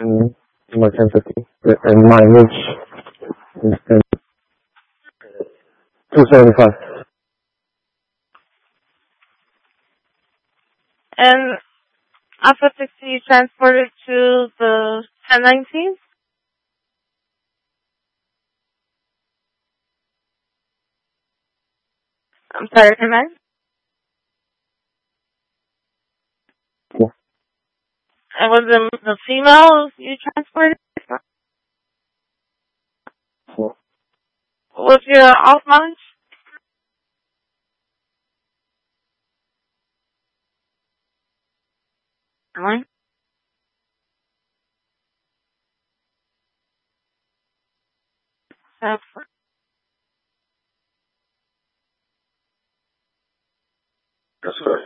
my entity, and mileage is 275. And Alpha 60 you transported to the 1019? I'm sorry, come in? Yeah. And was it the female you transported? Yeah. What's your off mileage? Alright. That's That's right.